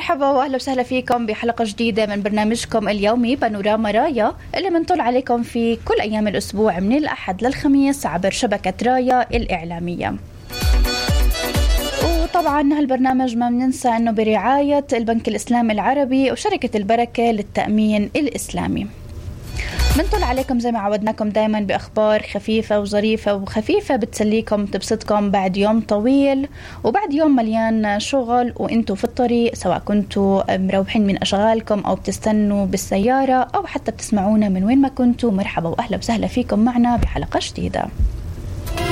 مرحبا واهلا وسهلا فيكم بحلقة جديدة من برنامجكم اليومي بانوراما رايا اللي منطل عليكم في كل أيام الأسبوع من الأحد للخميس عبر شبكة رايا الإعلامية. وطبعا هالبرنامج ما بننسى أنه برعاية البنك الإسلامي العربي وشركة البركة للتأمين الإسلامي. بنطل عليكم زي ما عودناكم دايما بأخبار خفيفة وظريفة وخفيفة بتسليكم تبسطكم بعد يوم طويل وبعد يوم مليان شغل وانتوا في الطريق، سواء كنتوا مروحين من أشغالكم أو بتستنوا بالسيارة أو حتى بتسمعونا من وين ما كنتوا. مرحبا وأهلا وسهلا فيكم معنا بحلقة جديدة.